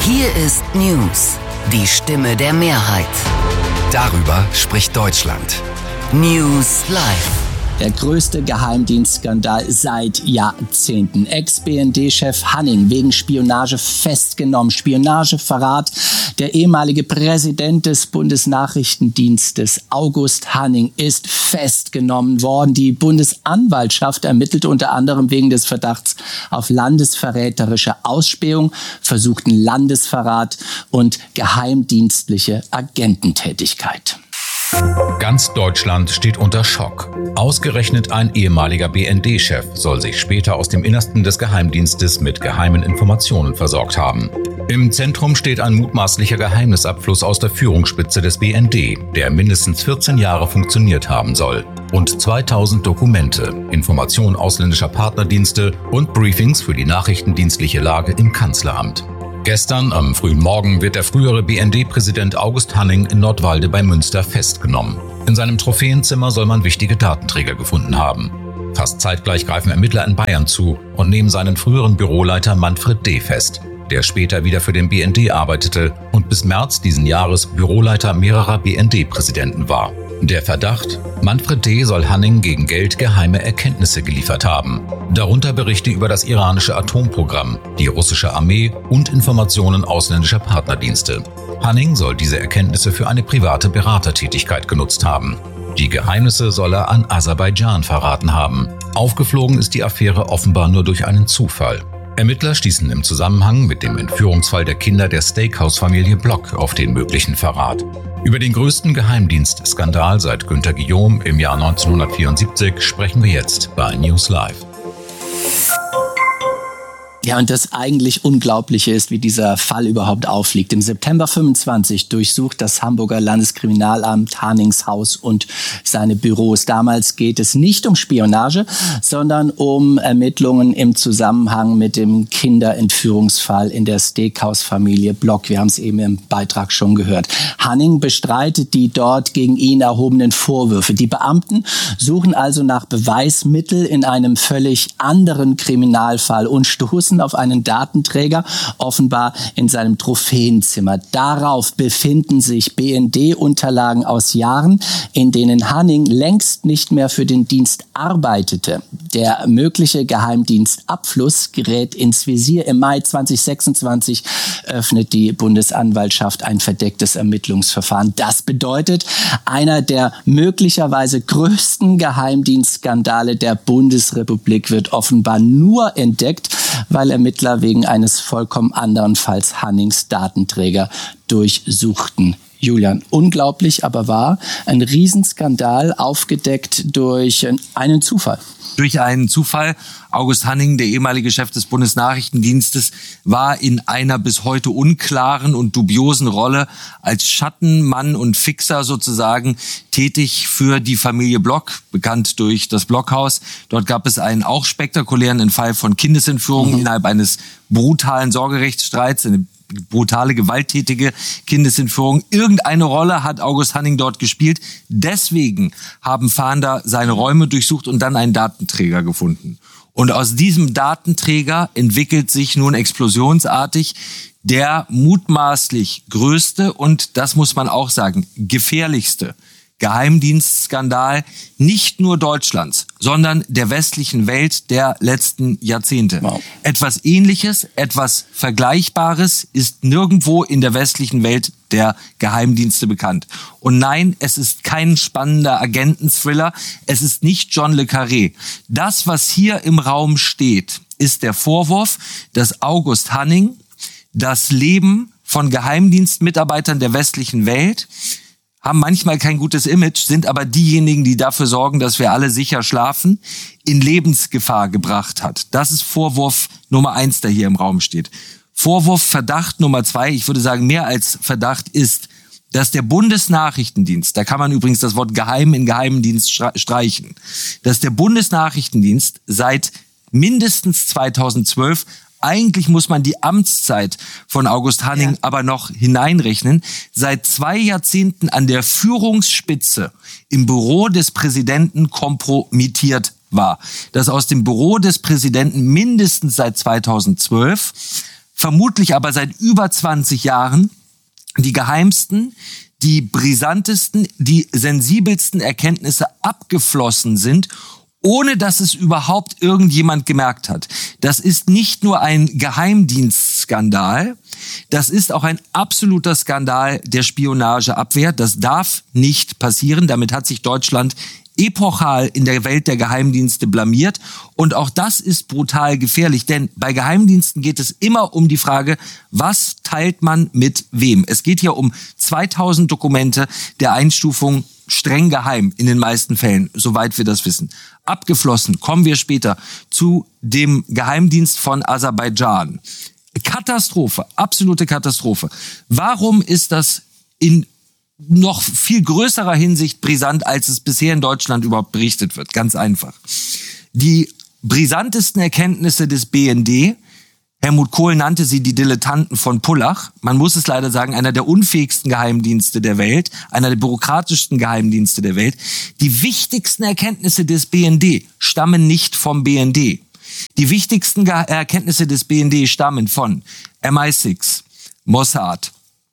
Hier ist News, die Stimme der Mehrheit. Darüber spricht Deutschland. News Live. Der größte Geheimdienstskandal seit Jahrzehnten. Ex-BND-Chef Hanning wegen Spionage festgenommen. Spionageverrat. Der ehemalige Präsident des Bundesnachrichtendienstes, August Hanning, ist festgenommen worden. Die Bundesanwaltschaft ermittelte unter anderem wegen des Verdachts auf landesverräterische Ausspähung, versuchten Landesverrat und geheimdienstliche Agententätigkeit. Ganz Deutschland steht unter Schock. Ausgerechnet ein ehemaliger BND-Chef soll sich später aus dem Innersten des Geheimdienstes mit geheimen Informationen versorgt haben. Im Zentrum steht ein mutmaßlicher Geheimnisabfluss aus der Führungsspitze des BND, der mindestens 14 Jahre funktioniert haben soll. Rund 2000 Dokumente, Informationen ausländischer Partnerdienste und Briefings für die nachrichtendienstliche Lage im Kanzleramt. Gestern am frühen Morgen wird der frühere BND-Präsident August Hanning in Nordwalde bei Münster festgenommen. In seinem Trophäenzimmer soll man wichtige Datenträger gefunden haben. Fast zeitgleich greifen Ermittler in Bayern zu und nehmen seinen früheren Büroleiter Manfred D. fest, der später wieder für den BND arbeitete und bis März diesen Jahres Büroleiter mehrerer BND-Präsidenten war. Der Verdacht: Manfred D. soll Hanning gegen Geld geheime Erkenntnisse geliefert haben. Darunter Berichte über das iranische Atomprogramm, die russische Armee und Informationen ausländischer Partnerdienste. Hanning soll diese Erkenntnisse für eine private Beratertätigkeit genutzt haben. Die Geheimnisse soll er an Aserbaidschan verraten haben. Aufgeflogen ist die Affäre offenbar nur durch einen Zufall. Ermittler stießen im Zusammenhang mit dem Entführungsfall der Kinder der Steakhouse-Familie Block auf den möglichen Verrat. Über den größten Geheimdienstskandal seit Günter Guillaume im Jahr 1974 sprechen wir jetzt bei News Live. Ja, und das eigentlich Unglaubliche ist, wie dieser Fall überhaupt aufliegt. Im September 25 durchsucht das Hamburger Landeskriminalamt Hannings Haus und seine Büros. Damals geht es nicht um Spionage, sondern um Ermittlungen im Zusammenhang mit dem Kinderentführungsfall in der Steakhouse-Familie Block. Wir haben es eben im Beitrag schon gehört. Hanning bestreitet die dort gegen ihn erhobenen Vorwürfe. Die Beamten suchen also nach Beweismitteln in einem völlig anderen Kriminalfall und stoßen auf einen Datenträger, offenbar in seinem Trophäenzimmer. Darauf befinden sich BND-Unterlagen aus Jahren, in denen Hanning längst nicht mehr für den Dienst arbeitete. Der mögliche Geheimdienstabfluss gerät ins Visier. Im Mai 2026 öffnet die Bundesanwaltschaft ein verdecktes Ermittlungsverfahren. Das bedeutet, einer der möglicherweise größten Geheimdienstskandale der Bundesrepublik wird offenbar nur entdeckt, weil Ermittler wegen eines vollkommen anderen Falls Hannings Datenträger durchsuchten. Julian, unglaublich, aber wahr. Ein Riesenskandal, aufgedeckt durch einen Zufall. Durch einen Zufall. August Hanning, der ehemalige Chef des Bundesnachrichtendienstes, war in einer bis heute unklaren und dubiosen Rolle als Schattenmann und Fixer sozusagen tätig für die Familie Block, bekannt durch das Blockhaus. Dort gab es einen auch spektakulären Fall von Kindesentführung innerhalb eines brutalen Sorgerechtsstreits, eine brutale, gewalttätige Kindesentführung. Irgendeine Rolle hat August Hanning dort gespielt. Deswegen haben Fahnder seine Räume durchsucht und dann einen Datenträger gefunden. Und aus diesem Datenträger entwickelt sich nun explosionsartig der mutmaßlich größte und, das muss man auch sagen, gefährlichste Geheimdienstskandal nicht nur Deutschlands, sondern der westlichen Welt der letzten Jahrzehnte. Wow. Etwas Ähnliches, etwas Vergleichbares ist nirgendwo in der westlichen Welt der Geheimdienste bekannt. Und nein, es ist kein spannender Agenten-Thriller, es ist nicht John le Carré. Das, was hier im Raum steht, ist der Vorwurf, dass August Hanning das Leben von Geheimdienstmitarbeitern der westlichen Welt haben manchmal kein gutes Image, sind aber diejenigen, die dafür sorgen, dass wir alle sicher schlafen, in Lebensgefahr gebracht hat. Das ist Vorwurf Nummer 1, der hier im Raum steht. Vorwurf, Verdacht Nummer 2, ich würde sagen mehr als Verdacht, ist, dass der Bundesnachrichtendienst, da kann man übrigens das Wort geheim in Geheimdienst streichen, dass der Bundesnachrichtendienst seit mindestens 2012, eigentlich muss man die Amtszeit von August Hanning aber noch hineinrechnen, seit 2 Jahrzehnten an der Führungsspitze im Büro des Präsidenten kompromittiert war. Dass aus dem Büro des Präsidenten mindestens seit 2012 vermutlich aber seit über 20 Jahren die geheimsten, die brisantesten, die sensibelsten Erkenntnisse abgeflossen sind, ohne dass es überhaupt irgendjemand gemerkt hat. Das ist nicht nur ein Geheimdienstskandal, das ist auch ein absoluter Skandal der Spionageabwehr. Das darf nicht passieren. Damit hat sich Deutschland epochal in der Welt der Geheimdienste blamiert. Und auch das ist brutal gefährlich, denn bei Geheimdiensten geht es immer um die Frage, was teilt man mit wem? Es geht hier um 2000 Dokumente der Einstufung streng geheim in den meisten Fällen, soweit wir das wissen. Abgeflossen, kommen wir später zu dem Geheimdienst von Aserbaidschan. Katastrophe, absolute Katastrophe. Warum ist das in noch viel größerer Hinsicht brisant, als es bisher in Deutschland überhaupt berichtet wird? Ganz einfach. Die brisantesten Erkenntnisse des BND, Helmut Kohl nannte sie die Dilettanten von Pullach, man muss es leider sagen, einer der unfähigsten Geheimdienste der Welt, einer der bürokratischsten Geheimdienste der Welt. Die wichtigsten Erkenntnisse des BND stammen nicht vom BND. Die wichtigsten Erkenntnisse des BND stammen von MI6, Mossad,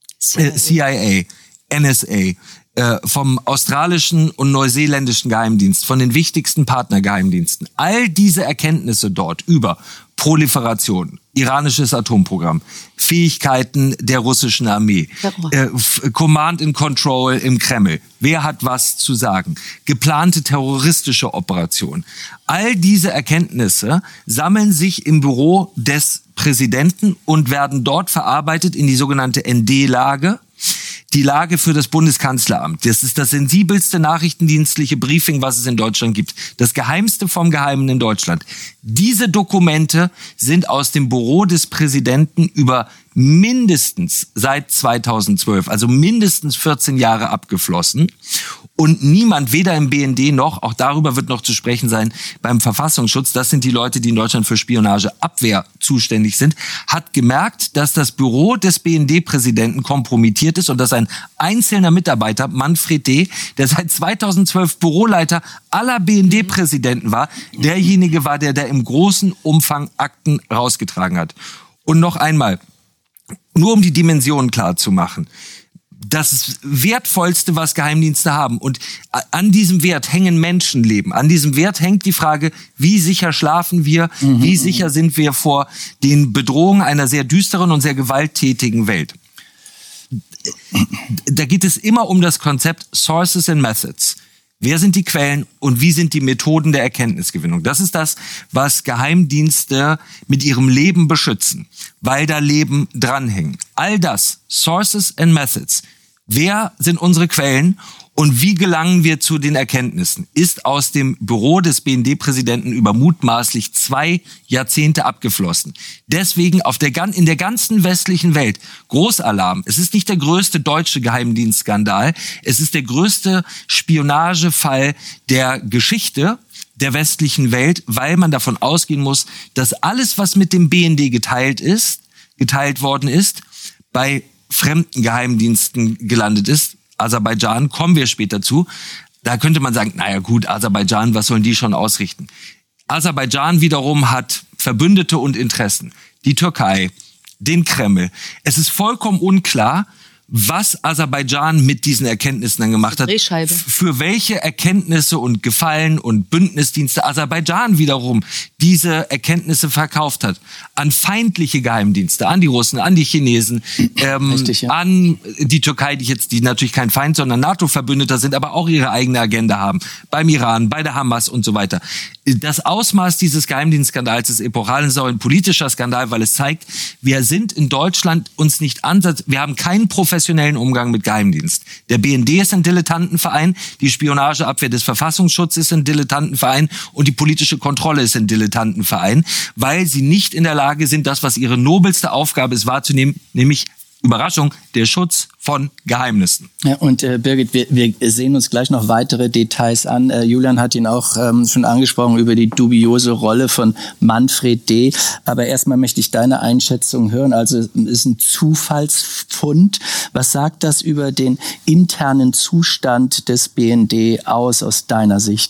CIA, NSA, vom australischen und neuseeländischen Geheimdienst, von den wichtigsten Partnergeheimdiensten. All diese Erkenntnisse dort über Proliferation, iranisches Atomprogramm, Fähigkeiten der russischen Armee, Command and Control im Kreml, wer hat was zu sagen, geplante terroristische Operationen. All diese Erkenntnisse sammeln sich im Büro des Präsidenten und werden dort verarbeitet in die sogenannte ND-Lage. Die Lage für das Bundeskanzleramt. Das ist das sensibelste nachrichtendienstliche Briefing, was es in Deutschland gibt. Das Geheimste vom Geheimen in Deutschland. Diese Dokumente sind aus dem Büro des Präsidenten über mindestens seit 2012, also mindestens 14 Jahre abgeflossen. Und niemand, weder im BND noch, auch darüber wird noch zu sprechen sein, beim Verfassungsschutz, das sind die Leute, die in Deutschland für Spionageabwehr zuständig sind, hat gemerkt, dass das Büro des BND-Präsidenten kompromittiert ist und dass ein einzelner Mitarbeiter, Manfred D., der seit 2012 Büroleiter aller BND-Präsidenten war, derjenige war, der im großen Umfang Akten rausgetragen hat. Und noch einmal, nur um die Dimensionen klar zu machen, das Wertvollste, was Geheimdienste haben. Und an diesem Wert hängen Menschenleben. An diesem Wert hängt die Frage, wie sicher schlafen wir, wie sicher sind wir vor den Bedrohungen einer sehr düsteren und sehr gewalttätigen Welt. Da geht es immer um das Konzept Sources and Methods. Wer sind die Quellen und wie sind die Methoden der Erkenntnisgewinnung? Das ist das, was Geheimdienste mit ihrem Leben beschützen, weil da Leben dranhängen. All das, Sources and Methods, wer sind unsere Quellen und wie gelangen wir zu den Erkenntnissen, ist aus dem Büro des BND-Präsidenten über mutmaßlich 2 Jahrzehnte abgeflossen. Deswegen in der ganzen westlichen Welt Großalarm. Es ist nicht der größte deutsche Geheimdienstskandal, es ist der größte Spionagefall der Geschichte der westlichen Welt, weil man davon ausgehen muss, dass alles, was mit dem BND geteilt worden ist, bei fremden Geheimdiensten gelandet ist. Aserbaidschan, kommen wir später zu. Da könnte man sagen, naja gut, Aserbaidschan, was sollen die schon ausrichten? Aserbaidschan wiederum hat Verbündete und Interessen. Die Türkei, den Kreml. Es ist vollkommen unklar, was Aserbaidschan mit diesen Erkenntnissen dann gemacht hat. Für welche Erkenntnisse und Gefallen und Bündnisdienste Aserbaidschan wiederum diese Erkenntnisse verkauft hat. An feindliche Geheimdienste, an die Russen, an die Chinesen, richtig, ja. An die Türkei, die natürlich kein Feind, sondern NATO-Verbündeter sind, aber auch ihre eigene Agenda haben. Beim Iran, bei der Hamas und so weiter. Das Ausmaß dieses Geheimdienstskandals ist epochal, ist auch ein politischer Skandal, weil es zeigt, wir sind in Deutschland uns nicht wir haben keinen professionellen Umgang mit Geheimdienst. Der BND ist ein Dilettantenverein, die Spionageabwehr des Verfassungsschutzes ist ein Dilettantenverein und die politische Kontrolle ist ein Dilettantenverein, weil sie nicht in der Lage sind, das, was ihre nobelste Aufgabe ist, wahrzunehmen, nämlich Überraschung, der Schutz von Geheimnissen. Ja, und Birgit, wir sehen uns gleich noch weitere Details an. Julian hat ihn auch schon angesprochen über die dubiose Rolle von Manfred D. Aber erstmal möchte ich deine Einschätzung hören. Also es ist ein Zufallsfund. Was sagt das über den internen Zustand des BND aus deiner Sicht?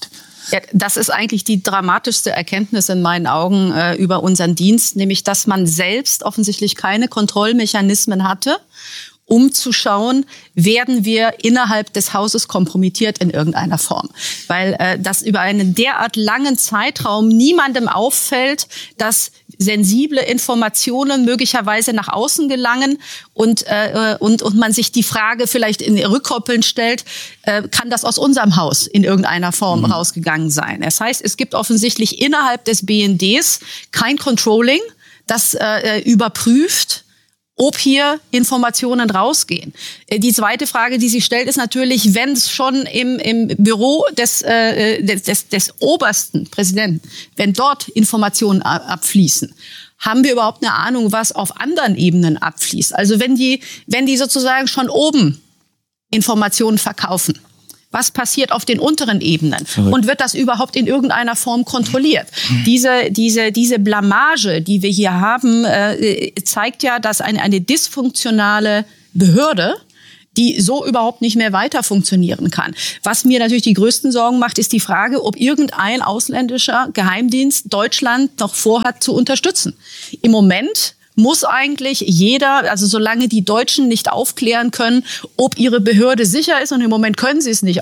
Ja, das ist eigentlich die dramatischste Erkenntnis in meinen Augen über unseren Dienst, nämlich dass man selbst offensichtlich keine Kontrollmechanismen hatte, um zu schauen, werden wir innerhalb des Hauses kompromittiert in irgendeiner Form. Weil das über einen derart langen Zeitraum niemandem auffällt, dass sensible Informationen möglicherweise nach außen gelangen und man sich die Frage vielleicht in Rückkoppeln stellt, kann das aus unserem Haus in irgendeiner Form rausgegangen sein? Das heißt, es gibt offensichtlich innerhalb des BNDs kein Controlling, das überprüft, ob hier Informationen rausgehen. Die zweite Frage, die sich stellt, ist natürlich, wenn es schon im Büro des obersten Präsidenten, wenn dort Informationen abfließen, haben wir überhaupt eine Ahnung, was auf anderen Ebenen abfließt? Also wenn die sozusagen schon oben Informationen verkaufen, was passiert auf den unteren Ebenen? Und wird das überhaupt in irgendeiner Form kontrolliert? Diese Blamage, die wir hier haben, zeigt ja, dass eine dysfunktionale Behörde, die so überhaupt nicht mehr weiter funktionieren kann. Was mir natürlich die größten Sorgen macht, ist die Frage, ob irgendein ausländischer Geheimdienst Deutschland noch vorhat zu unterstützen. Im Moment muss eigentlich jeder, also solange die Deutschen nicht aufklären können, ob ihre Behörde sicher ist, und im Moment können sie es nicht